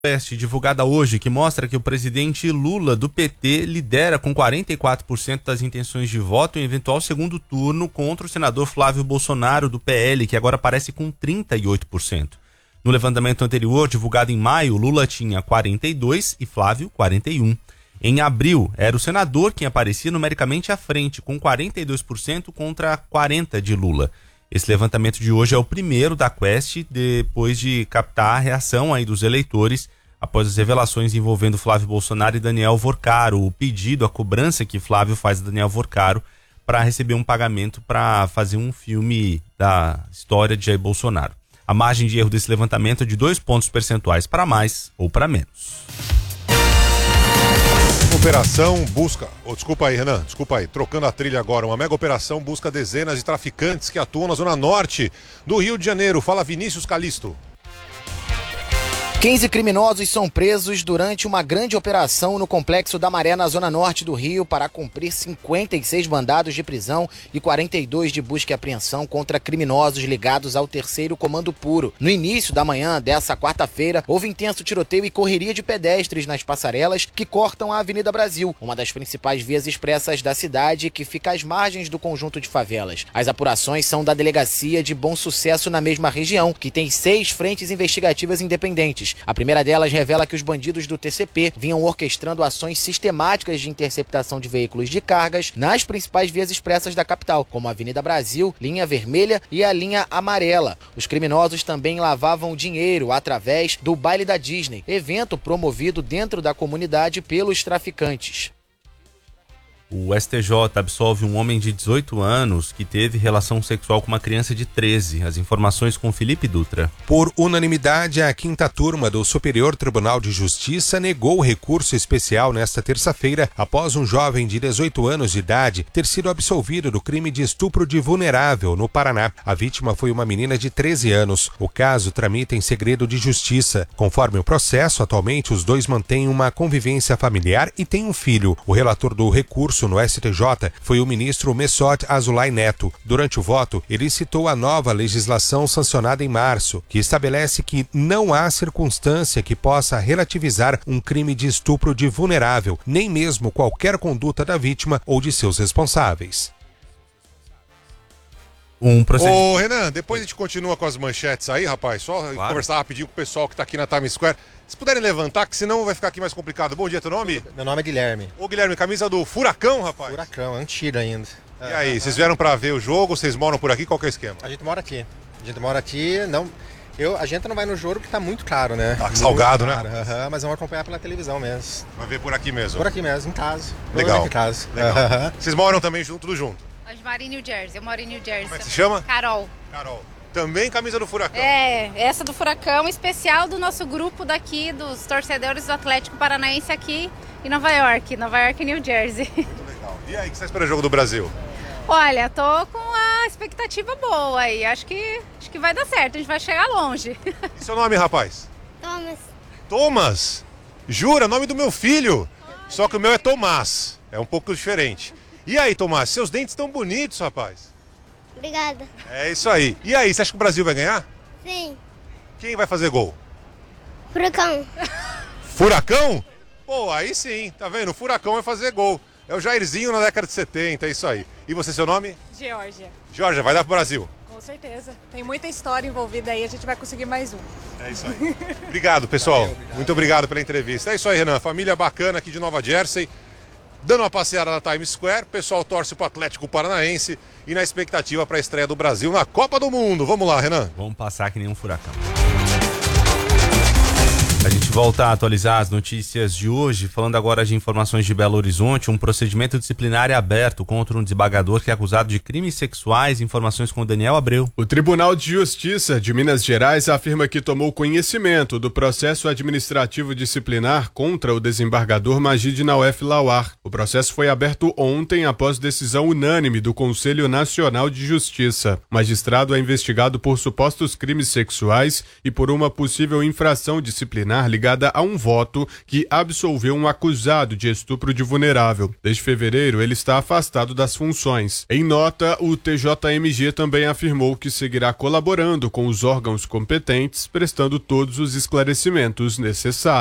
Oeste, divulgada hoje, que mostra que o presidente Lula, do PT, lidera com 44% das intenções de voto em eventual segundo turno contra o senador Flávio Bolsonaro, do PL, que agora aparece com 38%. No levantamento anterior, divulgado em maio, Lula tinha 42% e Flávio 41%. Em abril, era o senador quem aparecia numericamente à frente, com 42% contra 40% de Lula. Esse levantamento de hoje é o primeiro da Quest, depois de captar a reação aí dos eleitores após as revelações envolvendo Flávio Bolsonaro e Daniel Vorcaro, o pedido, a cobrança que Flávio faz a Daniel Vorcaro para receber um pagamento para fazer um filme da história de Jair Bolsonaro. A margem de erro desse levantamento é de 2 pontos percentuais para mais ou para menos. Operação busca, desculpa aí, Renan, trocando a trilha agora, uma mega operação busca dezenas de traficantes que atuam na zona norte do Rio de Janeiro. Fala Vinícius Calisto. 15 criminosos são presos durante uma grande operação no Complexo da Maré, na zona norte do Rio, para cumprir 56 mandados de prisão e 42 de busca e apreensão contra criminosos ligados ao 3º Comando Puro. No início da manhã dessa quarta-feira, houve intenso tiroteio e correria de pedestres nas passarelas que cortam a Avenida Brasil, uma das principais vias expressas da cidade que fica às margens do conjunto de favelas. As apurações são da Delegacia de Bom Sucesso na mesma região, que tem 6 frentes investigativas independentes. A primeira delas revela que os bandidos do TCP vinham orquestrando ações sistemáticas de interceptação de veículos de cargas nas principais vias expressas da capital, como a Avenida Brasil, Linha Vermelha e a Linha Amarela. Os criminosos também lavavam dinheiro através do Baile da Disney, evento promovido dentro da comunidade pelos traficantes. O STJ absolve um homem de 18 anos que teve relação sexual com uma criança de 13. As informações com Felipe Dutra. Por unanimidade, a 5ª turma do Superior Tribunal de Justiça negou o recurso especial nesta terça-feira após um jovem de 18 anos de idade ter sido absolvido do crime de estupro de vulnerável no Paraná. A vítima foi uma menina de 13 anos. O caso tramita em segredo de justiça. Conforme o processo, atualmente os dois mantêm uma convivência familiar e têm um filho. O relator do recurso no STJ foi o ministro Messot Azulay Neto. Durante o voto, ele citou a nova legislação sancionada em março, que estabelece que não há circunstância que possa relativizar um crime de estupro de vulnerável, nem mesmo qualquer conduta da vítima ou de seus responsáveis. Ô Renan, depois a gente continua com as manchetes aí, rapaz, só claro. Conversar rapidinho com o pessoal que tá aqui na Times Square. Se puderem levantar, que senão vai ficar aqui mais complicado. Bom dia, teu nome? Meu nome é Guilherme. Ô Guilherme, camisa do Furacão, rapaz. Furacão, antigo ainda. E aí, vocês vieram pra ver o jogo, vocês moram por aqui, qual que é o esquema? A gente mora aqui, não... A gente não vai no jogo porque tá muito caro, né? Tá salgado, caro, né? mas vamos acompanhar pela televisão mesmo. Vai ver por aqui mesmo? Por aqui mesmo, em casa. Legal. Em casa. Legal. Vocês moram também tudo junto? A gente mora em New Jersey, eu moro em New Jersey. Como é que se chama? Carol. Também camisa do Furacão? É, essa do Furacão, especial do nosso grupo daqui, dos torcedores do Atlético Paranaense aqui em Nova York e New Jersey. Muito legal. E aí, o que você espera o jogo do Brasil? Olha, tô com a expectativa boa aí, acho que vai dar certo, a gente vai chegar longe. E seu nome, rapaz? Thomas? Jura? Nome do meu filho. Só que o meu é Tomás, é um pouco diferente. E aí, Tomás, seus dentes estão bonitos, rapaz. Obrigada. É isso aí. E aí, você acha que o Brasil vai ganhar? Sim. Quem vai fazer gol? Furacão. Furacão? Pô, aí sim, tá vendo? O Furacão vai fazer gol. É o Jairzinho na década de 70, é isso aí. E você, seu nome? Georgia, vai dar pro Brasil. com certeza. Tem muita história envolvida aí, a gente vai conseguir mais um. É isso aí. Obrigado, pessoal. Muito obrigado pela entrevista. É isso aí, Renan. Família bacana aqui de Nova Jersey. Dando uma passeada na Times Square, o pessoal torce pro Atlético Paranaense e na expectativa para a estreia do Brasil na Copa do Mundo. Vamos lá, Renan. Vamos passar que nem um furacão. A gente volta a atualizar as notícias de hoje, falando agora de informações de Belo Horizonte. Um procedimento disciplinar é aberto contra um desembargador que é acusado de crimes sexuais. Informações com Daniel Abreu. O Tribunal de Justiça de Minas Gerais afirma que tomou conhecimento do processo administrativo disciplinar contra o desembargador Magid Nauef Lawar. O processo foi aberto ontem após decisão unânime do Conselho Nacional de Justiça. O magistrado é investigado por supostos crimes sexuais e por uma possível infração disciplinar ligada chegada a um voto que absolveu um acusado de estupro de vulnerável. Desde fevereiro, ele está afastado das funções. Em nota, o TJMG também afirmou que seguirá colaborando com os órgãos competentes, prestando todos os esclarecimentos necessários.